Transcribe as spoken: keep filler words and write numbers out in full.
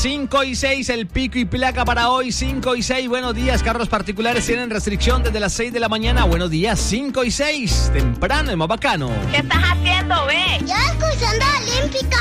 cinco y seis, el pico y placa para hoy, cinco y seis. Buenos días, carros particulares tienen restricción desde las seis de la mañana. Buenos días, cinco y seis, temprano y más bacano. ¿Qué estás haciendo, ve? Yo escuchando Olímpica.